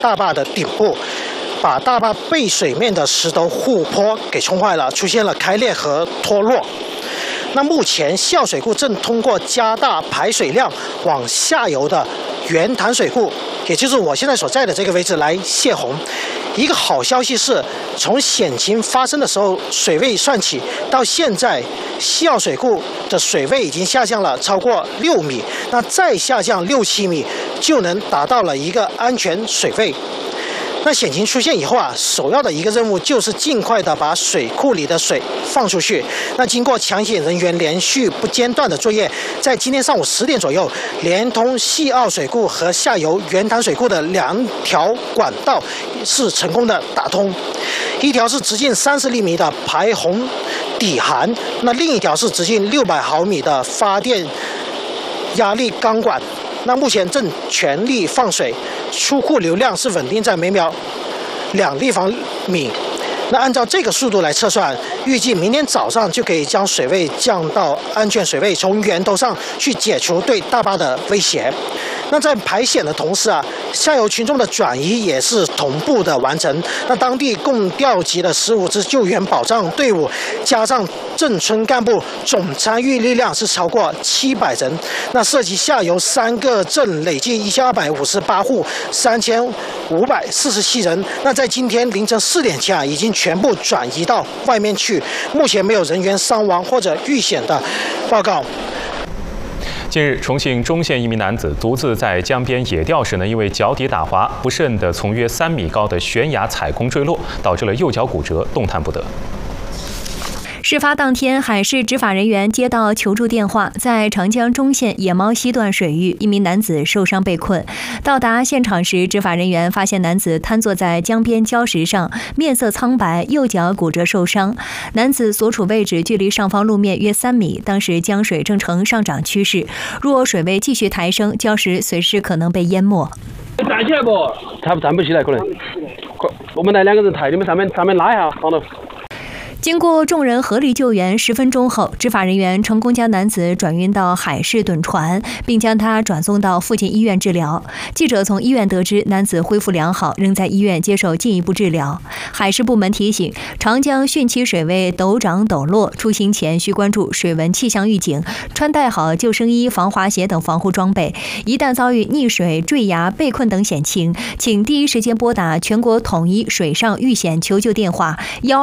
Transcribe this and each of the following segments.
大坝的顶部，把大坝背水面的石头护坡给冲坏了，出现了开裂和脱落。那目前西澳水库正通过加大排水量往下游的原潭水库，也就是我现在所在的这个位置来泄洪。一个好消息是，从险情发生的时候水位算起，到现在西澳水库的水位已经下降了超过6米，那再下降6、7米就能达到了一个安全水位。那险情出现以后啊，首要的一个任务就是尽快的把水库里的水放出去。那经过抢险人员连续不间断的作业，在今天上午10点左右，连通西澳水库和下游原潭水库的2条管道是成功的打通，一条是直径30厘米的排洪底涵，那另一条是直径600毫米的发电压力钢管。那目前正全力放水，出库流量是稳定在每秒2立方米。那按照这个速度来测算，预计明天早上就可以将水位降到安全水位，从源头上去解除对大坝的威胁。那在排险的同时啊，下游群众的转移也是同步的完成。那当地共调集了15支救援保障队伍，加上镇村干部，总参与力量是超过700人。那涉及下游3个镇，累计1258户，3547人。那在今天凌晨4点前啊，已经全部转移到外面去，目前没有人员伤亡或者遇险的报告。 近日，重庆忠县一名男子独自在江边野钓时因为脚底打滑，不慎地从约3米高的悬崖踩空坠落，导致了右脚骨折，动弹不得。 事发当天，海事执法人员接到求助电话，在长江中县野猫溪段水域，一名男子受伤被困。到达现场时，执法人员发现男子瘫坐在江边礁石上，面色苍白，右脚骨折受伤。男子所处位置距离上方路面约3米，当时江水正呈上涨趋势，若水位继续抬升，礁石随时可能被淹没。 站起来不？站不起来可能。我们来2个人抬你们上面拉一下，放到。 经过众人合力救援，10分钟后，执法人员成功将男子转运到海事趸船，并将他转送到附近医院治疗。记者从医院得知，男子恢复良好，仍在医院接受进一步治疗。海事部门提醒，长江汛期水位陡涨陡落，出行前需关注水文气象预警，穿戴好救生衣、防滑鞋等防护装备。一旦遭遇溺水、坠崖、被困等险情，请第一时间拨打全国统一水上遇险求救电话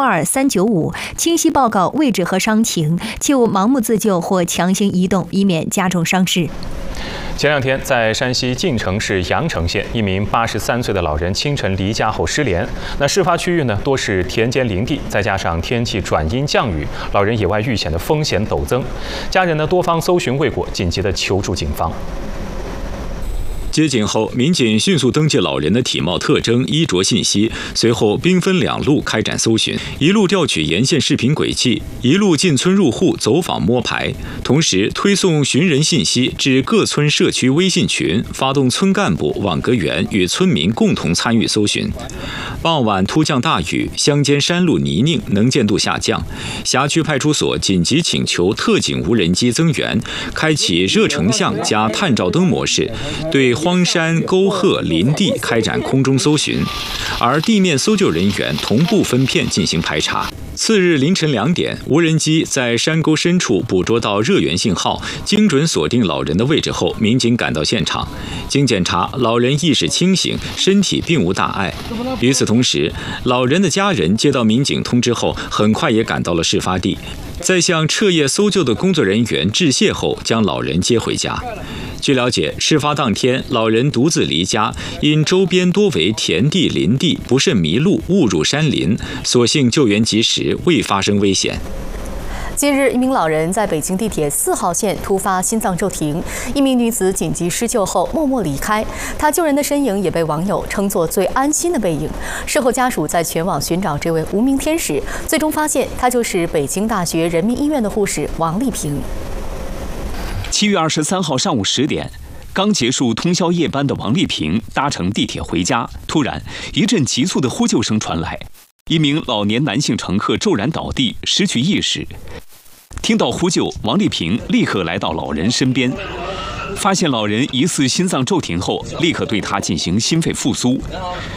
12395。清晰报告位置和伤情，切勿盲目自救或强行移动，以免加重伤势。 前2天，在山西晋城市阳城县，一名83岁的老人清晨离家后失联。那事发区域多是田间林地，再加上天气转阴降雨，老人野外遇险的风险陡增。家人多方搜寻未果，紧急的求助警方。 接警后，民警迅速登记老人的体貌特征、衣着信息，随后兵分2路开展搜寻，一路调取沿线视频轨迹，一路进村入户走访摸排，同时推送寻人信息至各村社区微信群，发动村干部、网格员与村民共同参与搜寻。傍晚突降大雨，乡间山路泥泞，能见度下降，辖区派出所紧急请求特警无人机增援，开启热成像加探照灯模式，对荒山、沟壑、林地开展空中搜寻，而地面搜救人员同步分片进行排查。次日凌晨2点，无人机在山沟深处捕捉到热源信号，精准锁定老人的位置后，民警赶到现场。经检查，老人意识清醒，身体并无大碍。与此同时，老人的家人接到民警通知后，很快也赶到了事发地，在向彻夜搜救的工作人员致谢后，将老人接回家。据了解，事发当天，老人独自离家，因周边多为田地林地，不慎迷路误入山林，所幸救援及时，未发生危险。 近日，一名老人在北京地铁4号线突发心脏骤停，一名女子紧急施救后默默离开，她救人的身影也被网友称作最安心的背影。事后家属在全网寻找这位无名天使，最终发现她就是北京大学人民医院的护士王丽萍。 7月23号上午10点，刚结束通宵夜班的王丽萍搭乘地铁回家，突然一阵急促的呼救声传来，一名老年男性乘客骤然倒地，失去意识。听到呼救，王丽萍立刻来到老人身边， 发现老人疑似心脏骤停后，立刻对他进行心肺复苏。